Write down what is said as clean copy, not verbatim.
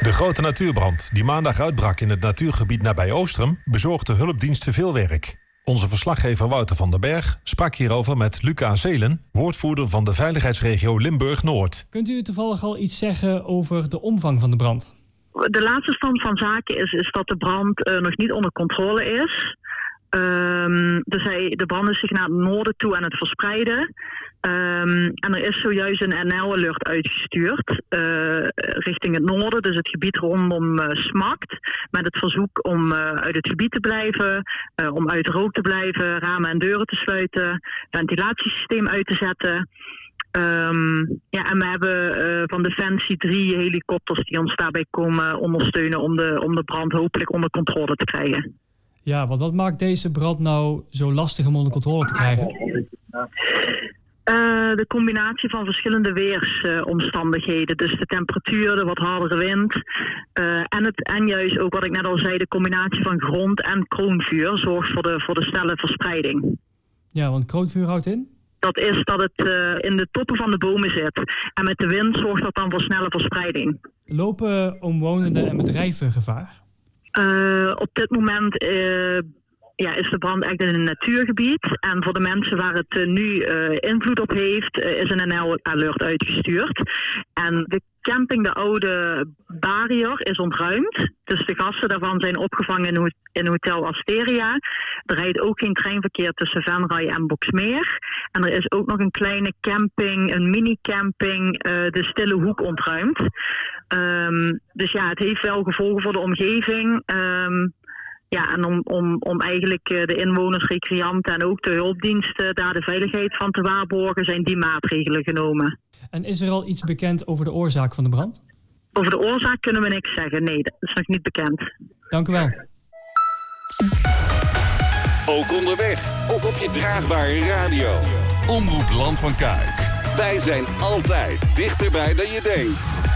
De grote natuurbrand die maandag uitbrak in het natuurgebied nabij Oostrum bezorgde hulpdiensten veel werk. Onze verslaggever Wouter van den Berg sprak hierover met Luca Zelen, woordvoerder van de veiligheidsregio Limburg-Noord. Kunt u toevallig al iets zeggen over de omvang van de brand? De laatste stand van zaken is dat de brand nog niet onder controle is. Dus de brand is zich naar het noorden toe aan het verspreiden. En er is zojuist een NL-alert uitgestuurd richting het noorden, dus het gebied rondom Smakt. Met het verzoek om uit het gebied te blijven, om uit de rook te blijven, ramen en deuren te sluiten, ventilatiesysteem uit te zetten. En we hebben van Defensie 3 helikopters die ons daarbij komen ondersteunen om de brand hopelijk onder controle te krijgen. Ja, want wat maakt deze brand nou zo lastig om onder controle te krijgen? De combinatie van verschillende weersomstandigheden. Dus de temperatuur, de wat hardere wind. En juist ook wat ik net al zei, de combinatie van grond- en kroonvuur zorgt voor de snelle verspreiding. Ja, want kroonvuur houdt in? Dat is dat het in de toppen van de bomen zit. En met de wind zorgt dat dan voor snelle verspreiding. Lopen omwonenden en bedrijven gevaar? Op dit moment is de brand echt in een natuurgebied. En voor de mensen waar het nu invloed op heeft, is een NL-alert uitgestuurd. En de camping, de oude Barrier, is ontruimd. Dus de gasten daarvan zijn opgevangen in Hotel Asteria. Er rijdt ook geen treinverkeer tussen Venray en Boxmeer. En er is ook nog een kleine camping, een mini-camping, de Stille Hoek ontruimd. Dus ja, het heeft wel gevolgen voor de omgeving. En om eigenlijk de inwoners, recreanten en ook de hulpdiensten daar de veiligheid van te waarborgen, zijn die maatregelen genomen. En is er al iets bekend over de oorzaak van de brand? Over de oorzaak kunnen we niks zeggen. Nee, dat is nog niet bekend. Dank u wel. Ook onderweg of op je draagbare radio. Omroep Land van Kuik. Wij zijn altijd dichterbij dan je denkt.